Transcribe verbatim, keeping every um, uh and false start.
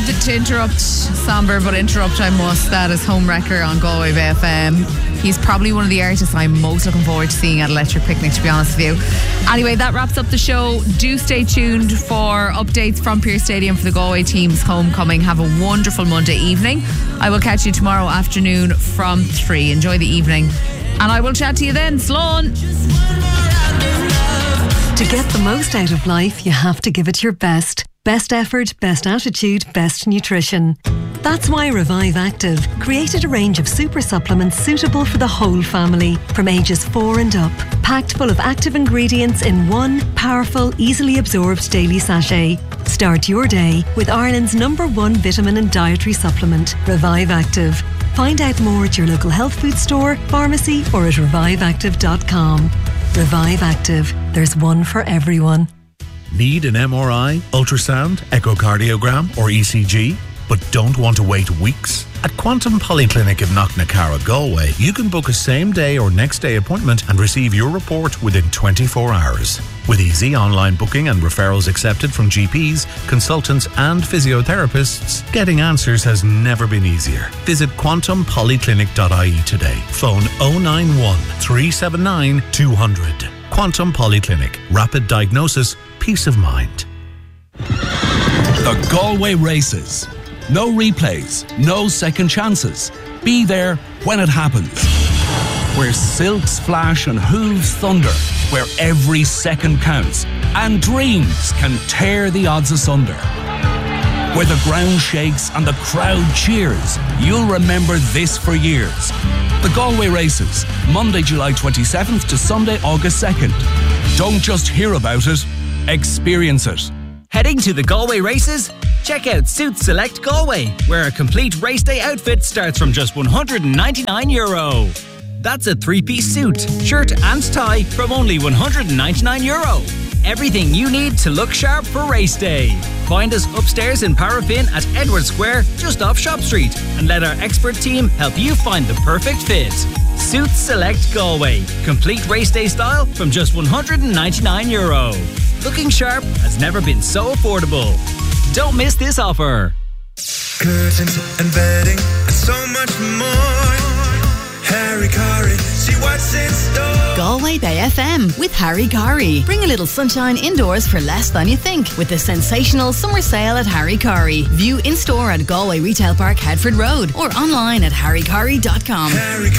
to, to interrupt Somber, but interrupt I must. That is Homewrecker on Galway Bay F M. He's probably one of the artists I'm most looking forward to seeing at Electric Picnic, to be honest with you. Anyway, that wraps up the show. Do stay tuned for updates from Pearse Stadium for the Galway team's homecoming. Have a wonderful Monday evening. I will catch you tomorrow afternoon from three. Enjoy the evening. And I will chat to you then. Slán. To get the most out of life, you have to give it your best. Best effort, best attitude, best nutrition. That's why Revive Active created a range of super supplements suitable for the whole family, from ages four and up. Packed full of active ingredients in one powerful, easily absorbed daily sachet. Start your day with Ireland's number one vitamin and dietary supplement, Revive Active. Find out more at your local health food store, pharmacy or at revive active dot com. Revive Active. There's one for everyone. Need an M R I, ultrasound, echocardiogram or E C G, but don't want to wait weeks? At Quantum Polyclinic in Knocknacarra, Galway, you can book a same day or next day appointment and receive your report within twenty-four hours. With easy online booking and referrals accepted from G Ps, consultants and physiotherapists, getting answers has never been easier. Visit quantum polyclinic dot I E today. Phone oh nine one, three seven nine, two hundred. Quantum Polyclinic. Rapid diagnosis, peace of mind. The Galway Races. No replays, no second chances. Be there when it happens. Where silks flash and hooves thunder. Where every second counts and dreams can tear the odds asunder. Where the ground shakes and the crowd cheers. You'll remember this for years. The Galway Races, Monday, July twenty-seventh to Sunday, August second. Don't just hear about it, experience it. Heading to the Galway Races? Check out Suit Select Galway, where a complete race day outfit starts from just one hundred ninety-nine euro. That's a three-piece suit, shirt and tie from only one hundred ninety-nine euro. Everything you need to look sharp for race day. Find us upstairs in Paraffin at Edward Square, just off Shop Street, and let our expert team help you find the perfect fit. Suit Select Galway, complete race day style from just one hundred ninety-nine euro. Looking sharp has never been so affordable. Don't miss this offer. Curtains and bedding and so much more. Harry Curry, see what's in store. Galway Bay F M with Harry Curry. Bring a little sunshine indoors for less than you think with the sensational summer sale at Harry Curry. View in store at Galway Retail Park, Headford Road, or online at harry curry dot com. Harry